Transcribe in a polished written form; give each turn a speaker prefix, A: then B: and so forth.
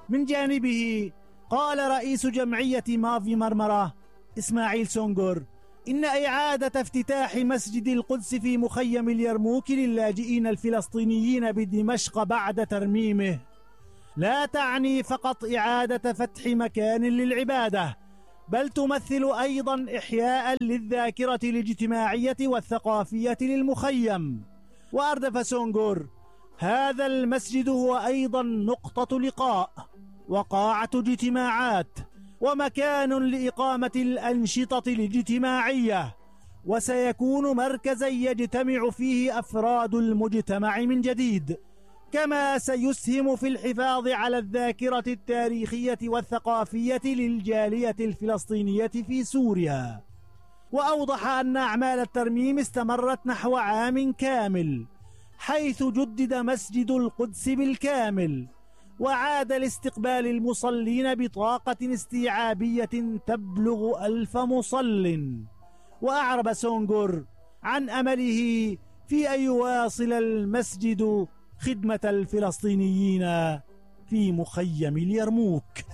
A: من جانبه قال رئيس جمعية مافي مرمرة إسماعيل سونغور إن إعادة افتتاح مسجد القدس في مخيم اليرموك للاجئين الفلسطينيين بدمشق بعد ترميمه لا تعني فقط إعادة فتح مكان للعبادة، بل تمثل أيضا إحياء للذاكرة الاجتماعية والثقافية للمخيم. وأردف سونغور هذا المسجد هو أيضا نقطة لقاء وقاعة اجتماعات ومكان لإقامة الأنشطة الاجتماعية، وسيكون مركزا يجتمع فيه أفراد المجتمع من جديد، كما سيسهم في الحفاظ على الذاكرة التاريخية والثقافية للجالية الفلسطينية في سوريا. وأوضح أن أعمال الترميم استمرت نحو عام كامل، حيث جدد مسجد القدس بالكامل وعاد لاستقبال المصلين بطاقة استيعابية تبلغ 1000 مصل. وأعرب سونغور عن أمله في أن يواصل المسجد خدمة الفلسطينيين في مخيم اليرموك.